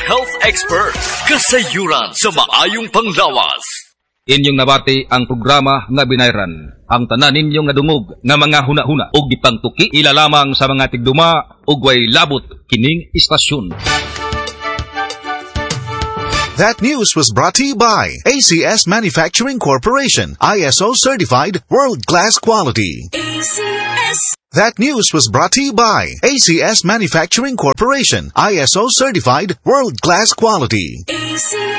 health expert. Kasayuran sa maayong panglawas. Inyong nabati ang programa nga binayran. Ang tanan ninyo nga dungog nga mga huna-huna o gipangtuki ilalamang sa mga tigduma o way labot kining istasyon. That news was brought to you by ACS Manufacturing Corporation, ISO certified world-class quality. ACS. That news was brought to you by ACS Manufacturing Corporation, ISO certified world-class quality. ACS.